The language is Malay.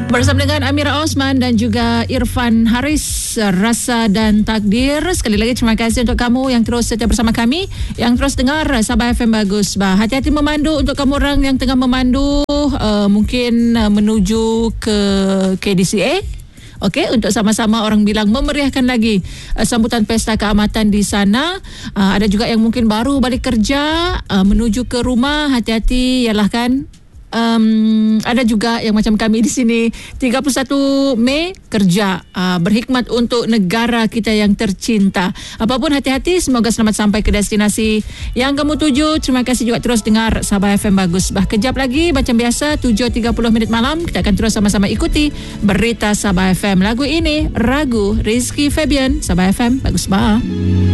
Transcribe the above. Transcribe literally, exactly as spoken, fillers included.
Bersama dengan Amira Osman dan juga Irfan Haris, Rasa dan Takdir. Sekali lagi terima kasih untuk kamu yang terus setia bersama kami, yang terus dengar Sabah F M Bagus. Bah, hati-hati memandu untuk kamu orang yang tengah memandu, uh, mungkin uh, menuju ke K D C A. Okey, untuk sama-sama orang bilang memeriahkan lagi uh, sambutan pesta keamatan di sana. Uh, ada juga yang mungkin baru balik kerja, uh, menuju ke rumah. Hati-hati, yalah kan. Um, ada juga yang macam kami di sini tiga puluh satu Mei kerja, uh, berkhidmat untuk negara kita yang tercinta. Apapun, hati-hati, semoga selamat sampai ke destinasi yang kamu tuju. Terima kasih juga terus dengar Sabah F M Bagus. Bah, kejap lagi macam biasa tujuh tiga puluh minit malam kita akan terus sama-sama ikuti berita Sabah F M. Lagu ini Ragu, Rizky Febian, Sabah F M Bagus. Bah.